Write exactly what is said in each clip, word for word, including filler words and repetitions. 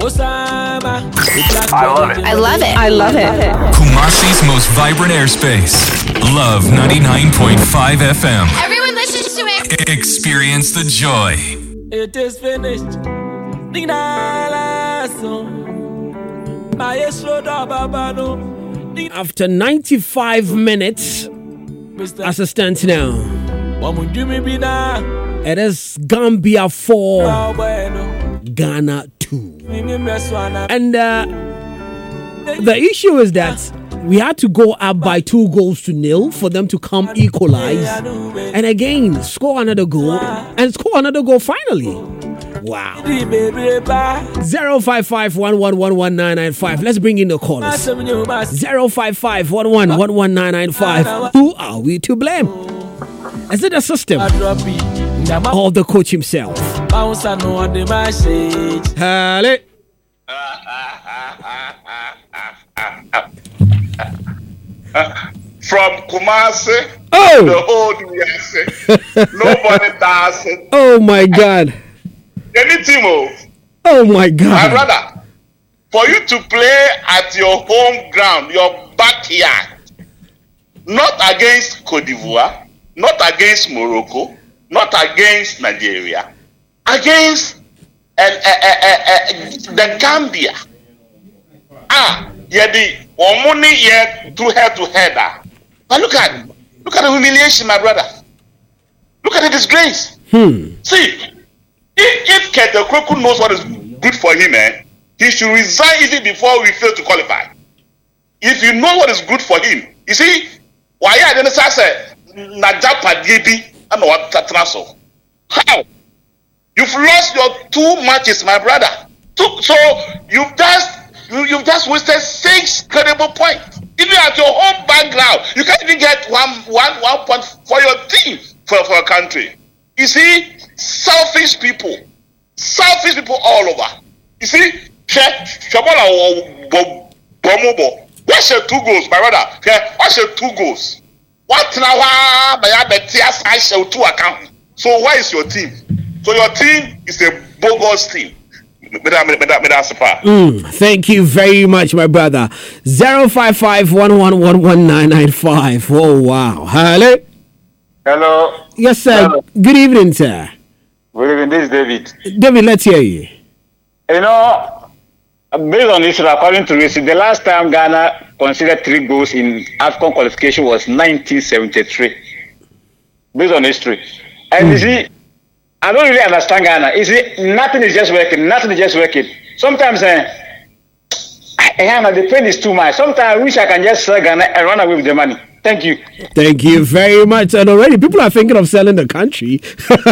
I love it. I love it. I love it. Kumasi's most vibrant airspace. Love ninety-nine point five F M. Everyone listens to it. Experience the joy. It is finished. After ninety-five minutes, as it stands now, it is Gambia four, Ghana two. And uh, the issue is that we had to go up by two goals to nil for them to come equalize and again score another goal and score another goal finally. Wow. zero five five one one one one nine nine five. Let's bring in the callers. zero five five one one one one nine nine five. Who are we to blame? Is it the system or the coach himself? Hello. From Kumasi, oh. the whole Niase, nobody does it. Oh my God. Any team, oh, oh my God. My brother, for you to play at your home ground, your backyard, not against Cote d'Ivoire, not against Morocco, not against Nigeria, against uh, uh, uh, uh, the Gambia. Ah, yeah, the money yeah, to head to header. But look at, look at the humiliation, my brother. Look at the disgrace. Hmm. See. If, if Kete Kroku knows what is good for him, eh, he should resign even before we fail to qualify. If you know what is good for him, you see, why I didn't say Najapa Dibi and what Tatraso. How? You've lost your two matches, my brother. Two, so you've just you, you've just wasted six credible points. Even at your home background, you can't even get one one one point for your team for, for your country. You see, selfish people, selfish people all over. You see, what's your two goals, my brother? What's your two goals? What now? I shall two account. So where is your team? So your team is a bogus team. Mm, thank you very much, my brother. zero five five one one one one nine nine five. Oh wow. Hello. Hello. Yes, sir. Hello. Good evening, sir. Good evening. This is David. David, let's hear you. You know, based on this, according to this, the last time Ghana conceded three goals in AFCON qualification was nineteen seventy-three. Based on history. And mm. you see, I don't really understand Ghana. You see, nothing is just working. Nothing is just working. Sometimes, eh, uh, the pain is too much. Sometimes I wish I can just sell Ghana and run away with the money. Thank you. Thank you very much. And already people are thinking of selling the country.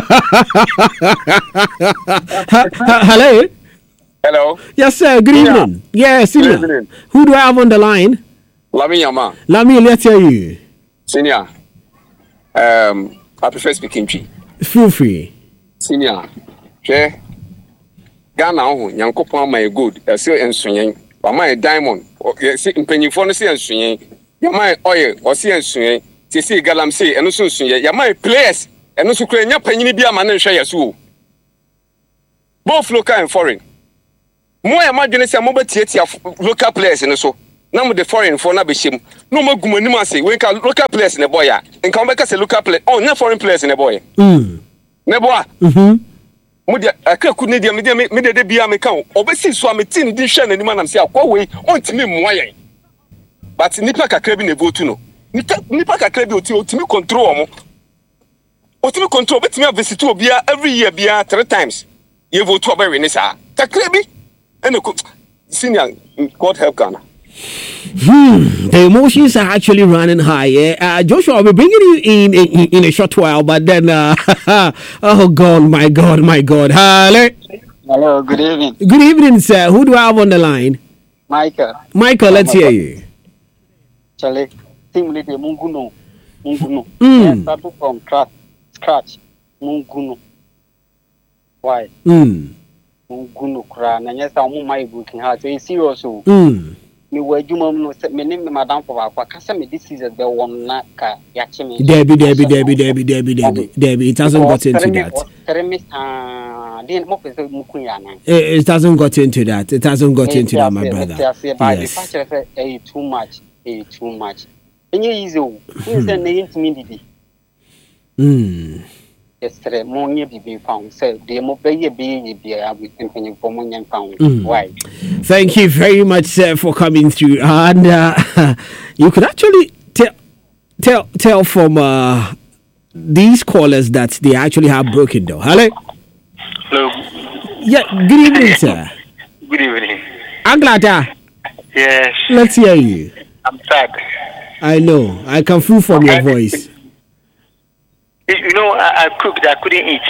Hello? Hello? Yes, sir. Good yeah. evening. Yes, yeah, Good evening. Who do I have on the line? Lami Yama. Lami, let's hear you. Senior. Um, I prefer speaking Chi. Feel free. Senior. Okay. Ghana, Yankopon, my good. I say and swinging. But my diamond. See, in penny for the and swinging. Yamai oil or see and swing, to see Galam say, and also swing, Yamai players, and also create your penny be a man and share you. Both local and foreign. More imagination some mobile theatre of local players and so. Now the foreign for Nabishim. No more Gumanima say, we can local players in the boy, and come back as a local player. Oh, no foreign players in the boy. Mm. Neboa. Mm-hmm. I couldn't need them, made the be a account. Obviously, so I'm a tin dish and man, I'm saying, go away, on to me, why. But nipa kakra ne vote no nipa kakra bi otimi control mo otimi control betimi visit obi every year bia three times ye vote oba we ne sa kakra bi ene senior God help Ghana. Hmm, the emotions are actually running high. Yeah? Uh, Joshua, I'll be bringing you in, in in a short while, but then uh, oh God, my God, my God. Hello. Hello, good evening. Good evening, sir. Who do I have on the line? Michael. Michael, let's hear you. Chale, team leader Munguno, Munguno. Mm. Started from scratch, scratch, Munguno. Why? Mm. Munguno kra. Na nyesa omo mai booking ha. So it's serious o. Mm. Me wajuma no se me name madam for akwa. Kasa me this season the one na ka yache me. Debbie, Debbie, Debbie, Debbie, Debbie, Debbie, Debbie. It hasn't gotten to that. Teremi ah Ah, then mo pese mukunya na. It, it hasn't got into that. It hasn't got into that, my brother. Yes. Yes. Too much. Eh, too much. And you easy. Who's the name to me? Hmm. Yesterday, more near be found. Say, the more be a be a with thinking for money and pound. Why? Thank you very much, sir, for coming through. And uh, you could actually tell tell tell from uh, these callers that they actually have broken though. Hello. Hello. Yeah. Good evening, sir. Good evening. Anglada. Yes. Let's hear you. I'm sad. I know. I can feel from your voice. You know, I, I cooked. I couldn't eat.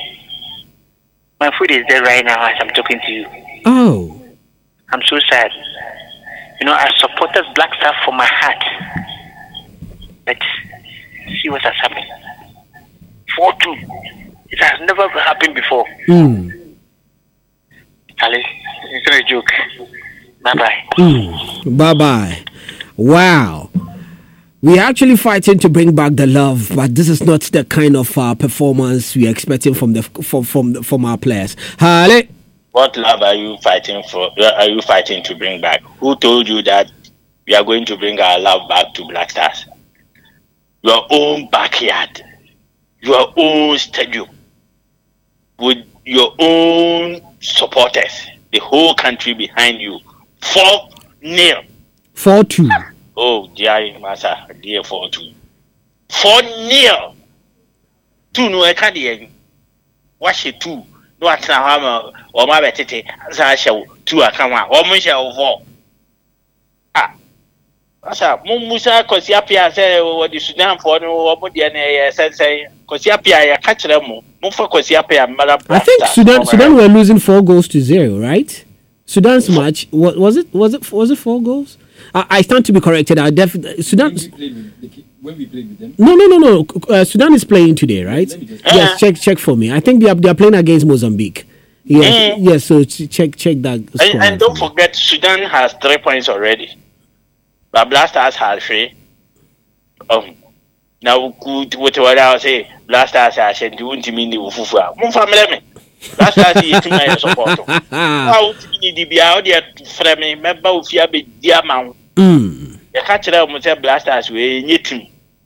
My food is there right now as I'm talking to you. Oh. I'm so sad. You know, I supported Black Star from my heart. But see what has happened. four two. It has never happened before. Mm. Charlie, it's not a joke. Bye-bye. Mm. Bye-bye. Wow. We're actually fighting to bring back the love, but this is not the kind of uh, performance we're expecting from the from from, from our players. Hale. What love are you fighting for? Are you fighting to bring back? Who told you that we are going to bring our love back to Black Stars? Your own backyard, your own stadium, with your own supporters, the whole country behind you. Four nil. Four two. Oh, dear Massa, dear four two. Four nil. Two no, I can't hear you. Wash it two. No, I can't have or my betty. As I shall two, I come out. Or me shall four. Ah, Massa, Musa, Cosiapia say what you Sudan for no, what the N A S say, Cosiapia, I catch them. Mufa Cosiapia, Madam. I think Sudan, Sudan were losing four goals to zero, right? Sudan's match, what was it? Was it was it four goals? I, I stand to be corrected. I definitely Sudan. When we played with, when we played with them. No, no, no, no. Uh, Sudan is playing today, right? Yes, uh-huh. check check for me. I think they are they are playing against Mozambique. Yes, mm. yes. So check check that. And, and don't forget, Sudan has three points already, but Blasters has three. Um, now good. What I say, Blasters has said, "Do you mean the Ufufa? Move family." That's that's the team I support. How did the be out there for me? Remember, if you have a dear man, you catch them with Blasters way in your team.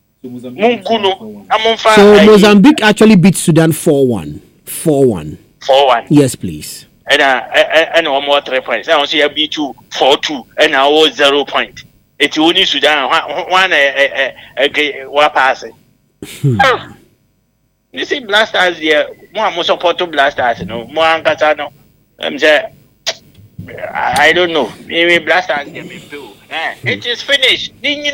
So Mozambique actually beat Sudan four one. four one. four one. Yes, please. And uh, and one more three points. I want to see a B two, four two, and now zero point. It's only Sudan one a a what passing. You see, Blasters here, more more support to Blasters, no more Ankatano. I'm saying, I don't know. Maybe Blasters get me too. It is finished.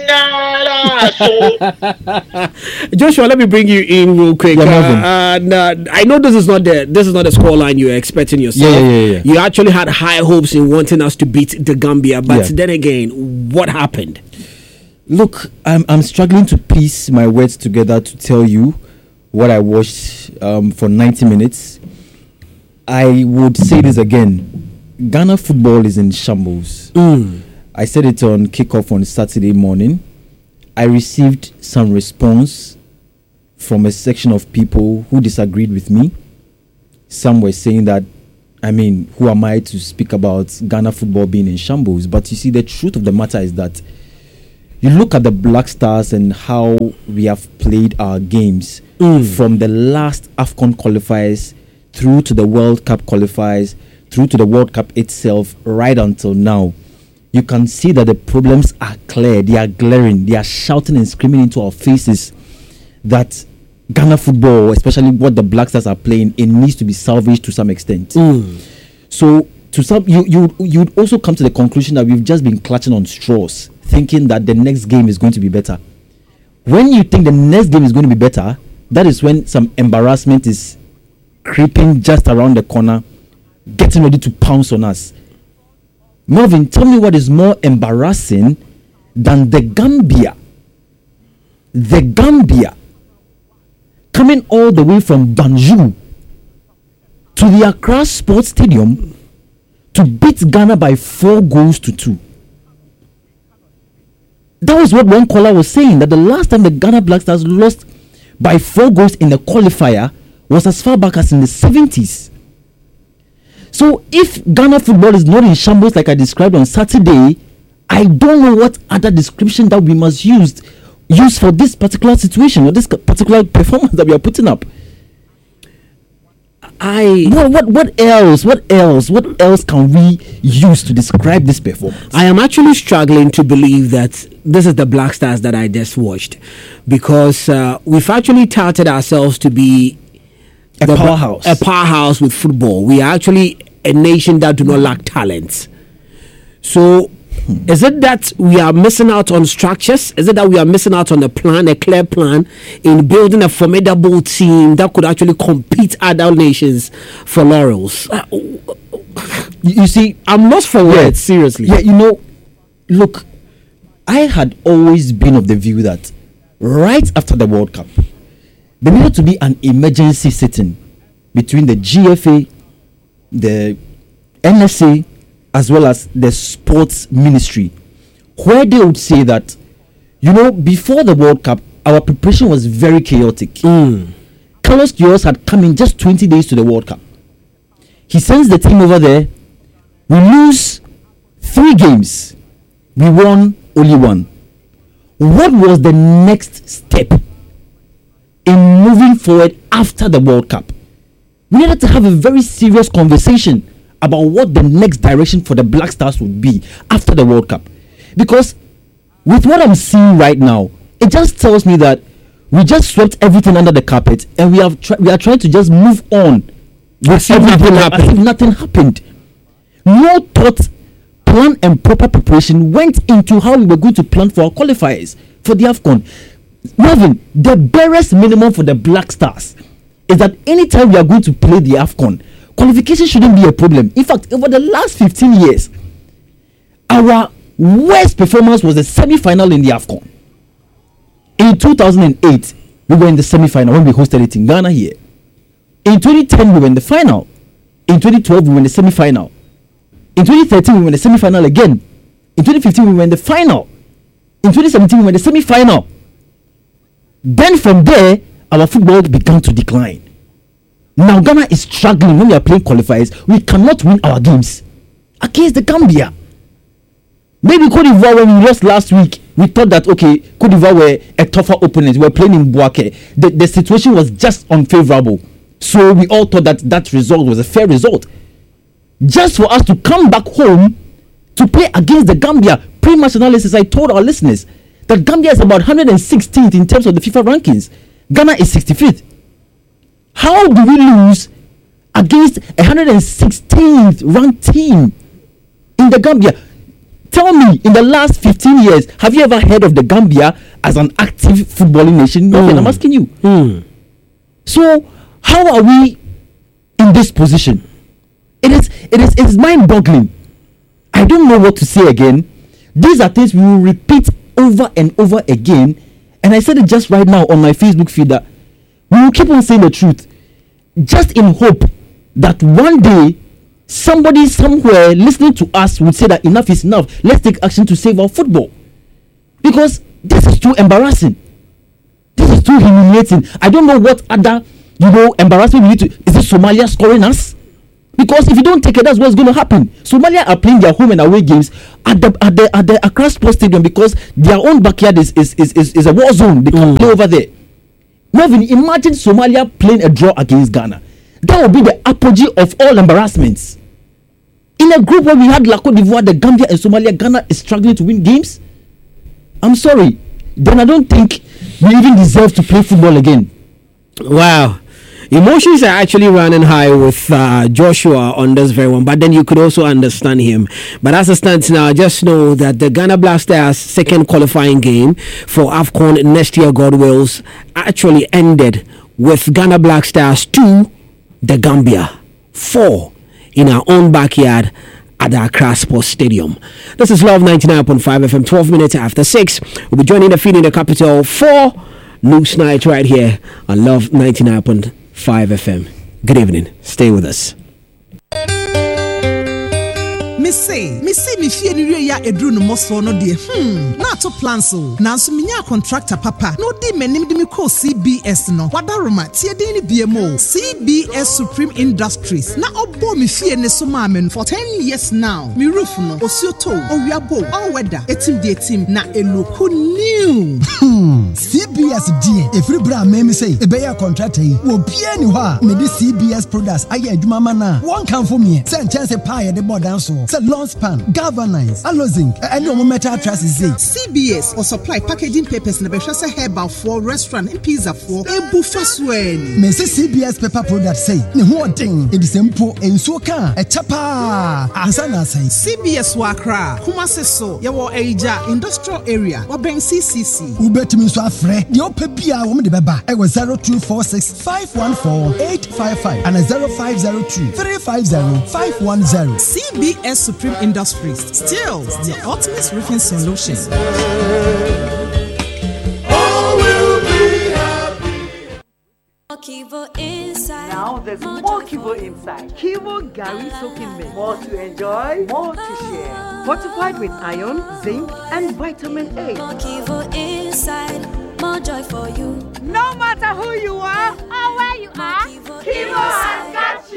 Joshua, let me bring you in real quick. Yeah, uh, and, uh, I know this is not the this is not the scoreline you're expecting yourself. Yeah, yeah, yeah. You actually had high hopes in wanting us to beat the Gambia, but Yeah. then again, what happened? Look, I'm I'm struggling to piece my words together to tell you what I watched um, for ninety minutes. I would say this again. Ghana football is in shambles. Mm. I said it on kickoff on Saturday morning. I received some response from a section of people who disagreed with me. Some were saying that, I mean, who am I to speak about Ghana football being in shambles? But you see, the truth of the matter is that you look at the Black Stars and how we have played our games Mm. from the last AFCON qualifiers through to the World Cup qualifiers, through to the World Cup itself, right until now. You can see that the problems are clear. They are glaring. They are shouting and screaming into our faces that Ghana football, especially what the Black Stars are playing, it needs to be salvaged to some extent. Mm. So to some, you you you would also come to the conclusion that we've just been clutching on straws, thinking that the next game is going to be better. When you think the next game is going to be better, that is when some embarrassment is creeping just around the corner, getting ready to pounce on us. Melvin, tell me what is more embarrassing than the Gambia. The Gambia coming all the way from Banjul to the Accra Sports Stadium to beat Ghana by four goals to two. That was what one caller was saying, that the last time the Ghana Black Stars lost by four goals in the qualifier was as far back as in the seventies. So if Ghana football is not in shambles like I described on Saturday, I don't know what other description that we must use use for this particular situation or this particular performance that we are putting up. I what what what else? What else? What else can we use to describe this performance? I am actually struggling to believe that this is the Black Stars that I just watched, because uh, we've actually touted ourselves to be a the, powerhouse, a powerhouse with football. We are actually a nation that do not lack talent. So. Is it that we are missing out on structures? Is it that we are missing out on a plan, a clear plan in building a formidable team that could actually compete other nations for laurels? Uh, you see, I'm lost for yeah, words, seriously. Yeah, you know, look, I had always been of the view that right after the World Cup, there needed to be an emergency sitting between the G F A, the N S A, as well as the sports ministry, where they would say that, you know, before the World Cup, our preparation was very chaotic. Mm. Carlos Queiroz had come in just twenty days to the World Cup. He sends the team over there. We lose three games. We won only one. What was the next step in moving forward after the World Cup? We needed to have a very serious conversation about what the next direction for the Black Stars would be after the World Cup. Because with what I'm seeing right now, it just tells me that we just swept everything under the carpet and we have tr- we are trying to just move on as if nothing happened. As if nothing happened. No thought, plan and proper preparation went into how we were going to plan for our qualifiers for the AFCON. Marvin, the barest minimum for the Black Stars is that anytime we are going to play the AFCON, qualification shouldn't be a problem. In fact, over the last fifteen years, our worst performance was the semi-final in the AFCON. In two thousand eight, we were in the semi-final when we hosted it in Ghana here. In twenty ten, we were in the final. In twenty twelve, we were in the semi-final. In twenty thirteen, we were in the semi-final again. In twenty fifteen, we were in the final. In twenty seventeen, we were in the semi-final. Then from there, our football began to decline. Now Ghana is struggling when we are playing qualifiers. We cannot win our games against the Gambia. Maybe Cote d'Ivoire, when we lost last week, we thought that okay, Cote d'Ivoire were a tougher opponent. We were playing in Bouaké. The, the situation was just unfavorable. So we all thought that that result was a fair result. Just for us to come back home to play against the Gambia. Pre-match analysis, I told our listeners that Gambia is about one hundred sixteenth in terms of the FIFA rankings. Ghana is sixty-fifth. How do we lose against a one hundred sixteenth ranked team in the Gambia? Tell me, in the last fifteen years, have you ever heard of the Gambia as an active footballing nation? No, mm. I'm asking you. Mm. So, how are we in this position? It is, it is, it is mind-boggling. I don't know what to say again. These are things we will repeat over and over again. And I said it just right now on my Facebook feed that we will keep on saying the truth, just in hope that one day somebody somewhere listening to us would say that enough is enough. Let's take action to save our football. Because this is too embarrassing. This is too humiliating. I don't know what other, you know, embarrassment we need to. Is it Somalia scoring us? Because if you don't take it, that's what's going to happen. Somalia are playing their home and away games at the at the at the Accra Sports Stadium because their own backyard is is is, is, is a war zone. They can mm. play over there. Marvin, imagine Somalia playing a draw against Ghana. That would be the apogee of all embarrassments. In a group where we had La Côte d'Ivoire, the Gambia and Somalia, Ghana is struggling to win games. I'm sorry. Then I don't think we even deserve to play football again. Wow. Emotions are actually running high with uh, Joshua on this very one, but then you could also understand him. But as it stands now, just know that the Ghana Black Stars' second qualifying game for AFCON next year, God wills, actually ended with Ghana Black Stars two, the Gambia four in our own backyard at the Accra Sports Stadium. This is Love ninety-nine point five F M, twelve minutes after six. We'll be joining the feed in the capital for News Night right here on Love ninety-nine point five F M. Good evening. Stay with us. Me say, me say me fie ni wie ya edru no moso no de. Hmm, na to plan so. Na so me nya contractor papa. No di menim de me call C B S no. Wadaroma tie din ni B M O. C B S Supreme Industries. Na obo me fie ne so ma men for ten years now. Me roof no osioto, owiabo, all weather. Etim de etim na eloku new. Hmm, C B S D. Every bra me me say, e be ya contractor yi. Wo bia ni ho a me di C B S products aye adwuma ma na. One can for me. Say chance pie de board dance so. Say long span, galvanize, alozing, and no metal trusses say. C B S or supply packaging papers na be hwese herbal for restaurant and pizza for ebu faswen. Me say C B S paper products say. Ne ho ding. E di sempo enso ka e chapa. Ansa na say. C B S Wakra. Kumase so. Ye wo Eija industrial area. Wa ben C C C. Ubetimi so afre. De opebia wo me de beba. E was zero two four six five one four eight five five and a zero five zero two three five zero five one zero. C B S Supreme Industries. Still the ultimate roofing solution. Kivo inside. Now there's more Kivo inside. Kivo Gary soaking milk. More to enjoy, more to share. Fortified with iron, zinc, and vitamin A. Kivo inside. More joy for you. No matter who you are or where you are, Kivo has got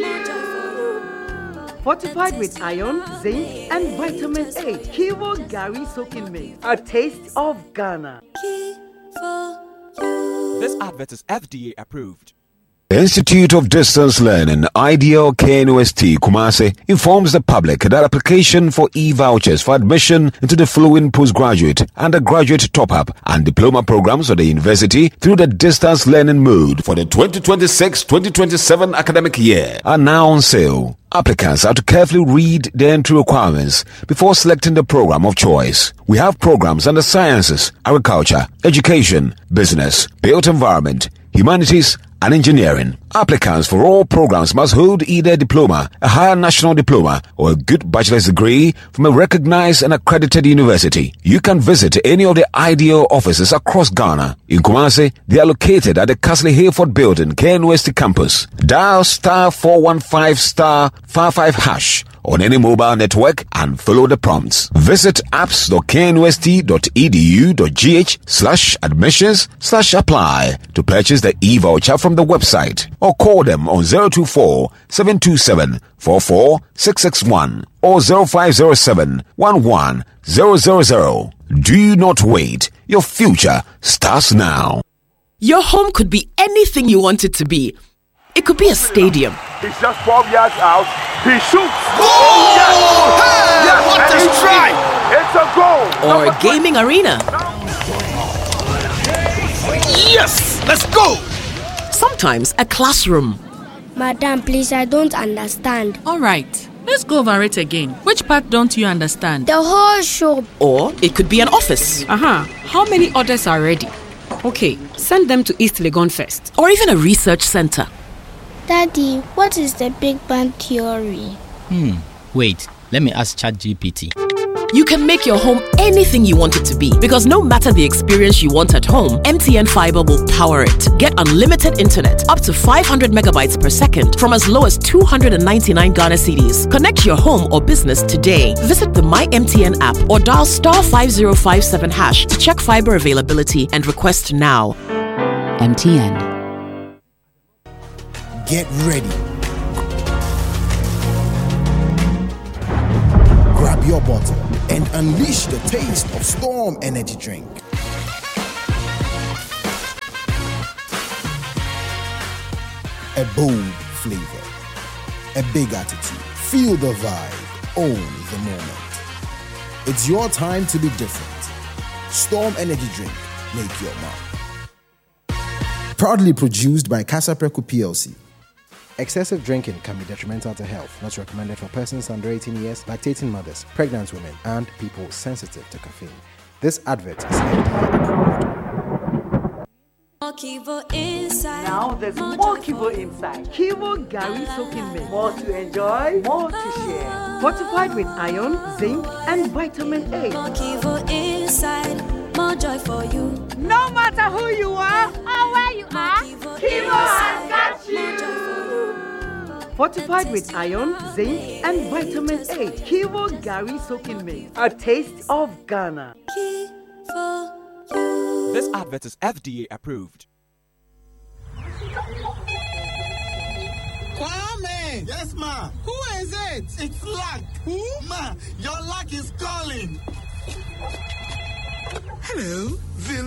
you. Fortified with iron, zinc, and vitamin A. Kivo Gary soaking milk. A taste of Ghana. Kivo. This advert is F D A approved. Institute of Distance Learning, Ideal K N U S T, Kumasi, informs the public that application for e-vouchers for admission into the following postgraduate, undergraduate top-up, and diploma programs of the university through the distance learning mode for the twenty twenty-six twenty twenty-seven academic year are now on sale. Applicants have to carefully read the entry requirements before selecting the program of choice. We have programs under sciences, agriculture, education, business, built environment, humanities, and engineering. Applicants for all programs must hold either a diploma, a higher national diploma, or a good bachelor's degree from a recognized and accredited university. You can visit any of the Ideal offices across Ghana. In Kumasi, they are located at the Castle Hayford Building, K N U S T campus. Dial star four one five star five five hash on any mobile network and follow the prompts. Visit apps dot k n u s t dot e d u dot g h slash admissions slash apply to purchase the e-voucher from the website, or call them on zero two four seven two seven four four six six one or zero five zero seven one one zero zero zero. Do not wait. Your future starts now. Your home could be anything you want it to be. It could be a stadium. He's just twelve yards out. He shoots. Oh, yes. Hey, yes. what a strike! It's a goal. Or a gaming arena. Yes, let's go. Sometimes a classroom. Madam, please, I don't understand. All right, let's go over it again. Which part don't you understand? The whole show. Or it could be an office. Uh-huh. How many orders are ready? Okay, send them to East Legon first. Or even a research center. Daddy, what is the Big Bang Theory? Hmm, wait, let me ask ChatGPT. You can make your home anything you want it to be, because no matter the experience you want at home, M T N Fiber will power it. Get unlimited internet up to five hundred megabytes per second from as low as two hundred ninety-nine Ghana cedis. Connect your home or business today. Visit the My M T N app or dial star five zero five seven hash to check fiber availability and request now. M T N. Get ready. Grab your bottle and unleash the taste of Storm Energy Drink. A bold flavor, a big attitude. Feel the vibe, own the moment. It's your time to be different. Storm Energy Drink, make your mark. Proudly produced by Casapreco P L C. Excessive drinking can be detrimental to health, not recommended for persons under eighteen years, lactating mothers, pregnant women, and people sensitive to caffeine. This advert is F D A approved. Kivo inside. Now there's more Kivo inside. Kivo Gary soaking milk. More to enjoy, more to share. Fortified with iron, zinc, and vitamin A. Kivo inside. More joy for you. No matter who you are or where you are, Kivo has got you. Fortified with iron, zinc, and vitamin A. Kivo Gary Soaking Mix. A taste of Ghana. This advert is F D A approved. Kwame! Yes, ma. Who is it? It's Luck. Who? Ma, your luck is calling. Hello.